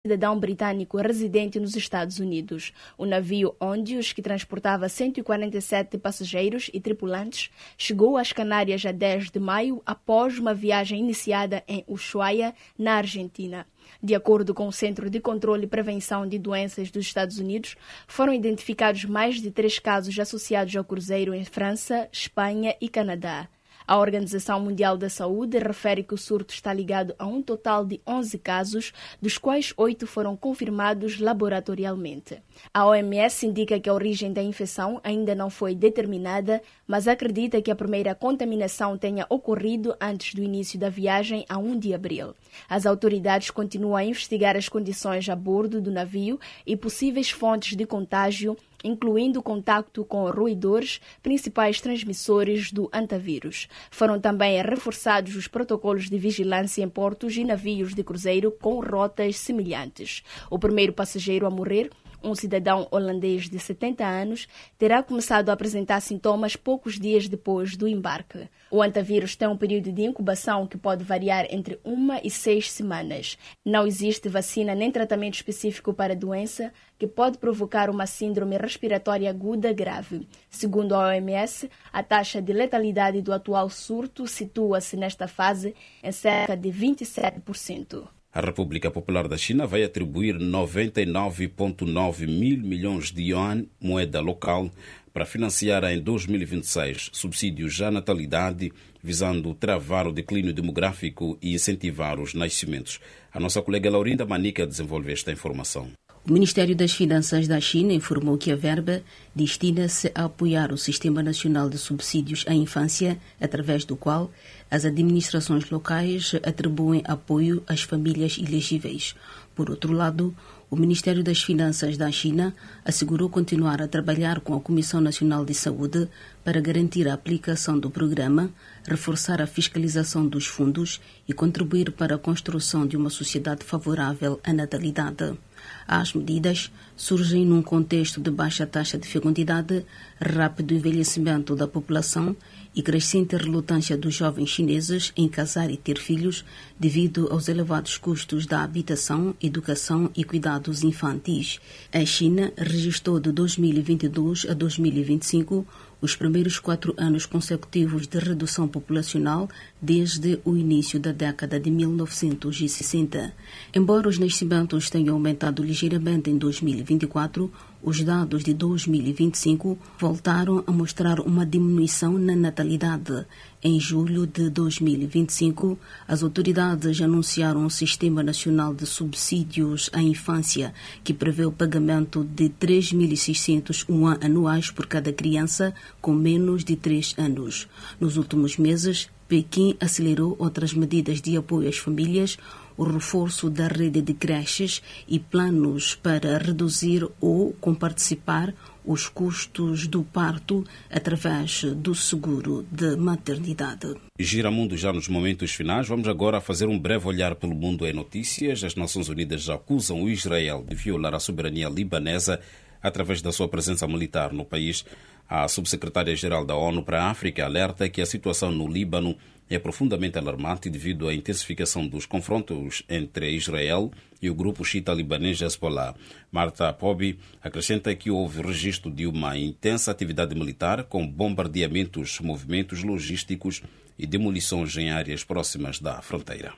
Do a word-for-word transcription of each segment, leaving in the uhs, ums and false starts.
cidadão britânico residente nos Estados Unidos. O navio Ondius, que transportava cento e quarenta e sete passageiros e tripulantes, chegou às Canárias a dez de maio após uma viagem iniciada em Ushuaia, na Argentina. De acordo com o Centro de Controle e Prevenção de Doenças dos Estados Unidos, foram identificados mais de três casos associados ao cruzeiro em França, Espanha e Canadá. A Organização Mundial da Saúde refere que o surto está ligado a um total de onze casos, dos quais oito foram confirmados laboratorialmente. A O M S indica que a origem da infecção ainda não foi determinada, mas acredita que a primeira contaminação tenha ocorrido antes do início da viagem a um de abril. As autoridades continuam a investigar as condições a bordo do navio e possíveis fontes de contágio, incluindo contacto com roedores, principais transmissores do antavírus. Foram também reforçados os protocolos de vigilância em portos e navios de cruzeiro com rotas semelhantes. O primeiro passageiro a morrer, um cidadão holandês de setenta anos, terá começado a apresentar sintomas poucos dias depois do embarque. O antavírus tem um período de incubação que pode variar entre uma e seis semanas. Não existe vacina nem tratamento específico para a doença, que pode provocar uma síndrome respiratória aguda grave. Segundo a O M S, a taxa de letalidade do atual surto situa-se nesta fase em cerca de vinte e sete por cento. A República Popular da China vai atribuir noventa e nove vírgula nove mil milhões de yuan, moeda local, para financiar em dois mil e vinte e seis subsídios à natalidade, visando travar o declínio demográfico e incentivar os nascimentos. A nossa colega Laurinda Manica desenvolve esta informação. O Ministério das Finanças da China informou que a verba destina-se a apoiar o Sistema Nacional de Subsídios à Infância, através do qual as administrações locais atribuem apoio às famílias elegíveis. Por outro lado, o Ministério das Finanças da China assegurou continuar a trabalhar com a Comissão Nacional de Saúde para garantir a aplicação do programa, reforçar a fiscalização dos fundos e contribuir para a construção de uma sociedade favorável à natalidade. As medidas surgem num contexto de baixa taxa de fecundidade, rápido envelhecimento da população e crescente relutância dos jovens chineses em casar e ter filhos devido aos elevados custos da habitação, educação e cuidados infantis. A China registrou de dois mil e vinte e dois a dois mil e vinte e cinco os primeiros quatro anos consecutivos de redução populacional desde o início da década de mil novecentos e sessenta. Embora os nascimentos tenham aumentado ligeiramente em dois mil e vinte e quatro, os dados de dois mil e vinte e cinco voltaram a mostrar uma diminuição na natalidade. Em julho de dois mil e vinte e cinco, as autoridades anunciaram um Sistema Nacional de Subsídios à Infância, que prevê o pagamento de três mil e seiscentos yuan anuais por cada criança com menos de três anos. Nos últimos meses, Pequim acelerou outras medidas de apoio às famílias, o reforço da rede de creches e planos para reduzir ou comparticipar os custos do parto através do seguro de maternidade. Giramundo já nos momentos finais. Vamos agora fazer um breve olhar pelo mundo em notícias. As Nações Unidas acusam o Israel de violar a soberania libanesa através da sua presença militar no país. A subsecretária-geral da ONU para a África alerta que a situação no Líbano é profundamente alarmante devido à intensificação dos confrontos entre Israel e o grupo xiita libanês Hezbollah. Marta Pobi acrescenta que houve registro de uma intensa atividade militar com bombardeamentos, movimentos logísticos e demolições em áreas próximas da fronteira.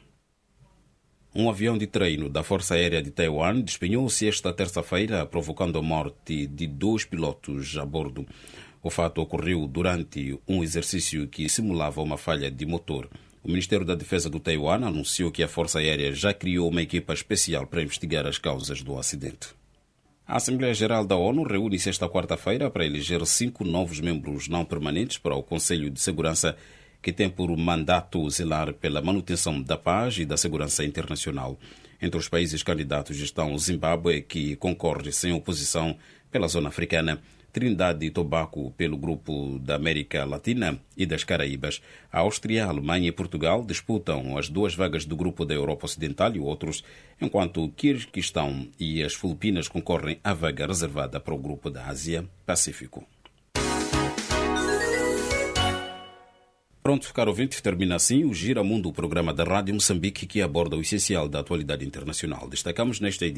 Um avião de treino da Força Aérea de Taiwan despenhou-se esta terça-feira, provocando a morte de dois pilotos a bordo. O fato ocorreu durante um exercício que simulava uma falha de motor. O Ministério da Defesa do Taiwan anunciou que a Força Aérea já criou uma equipa especial para investigar as causas do acidente. A Assembleia Geral da ONU reúne-se esta quarta-feira para eleger cinco novos membros não permanentes para o Conselho de Segurança, que tem por mandato zelar pela manutenção da paz e da segurança internacional. Entre os países candidatos estão o Zimbábue, que concorre sem oposição pela zona africana, Trindade e Tobago pelo grupo da América Latina e das Caraíbas. A Áustria, a Alemanha e Portugal disputam as duas vagas do grupo da Europa Ocidental e outros, enquanto o Quirguistão e as Filipinas concorrem à vaga reservada para o grupo da Ásia-Pacífico. Pronto, caro ouvinte, termina assim o Gira Mundo, o programa da Rádio Moçambique que aborda o essencial da atualidade internacional. Destacamos nesta edição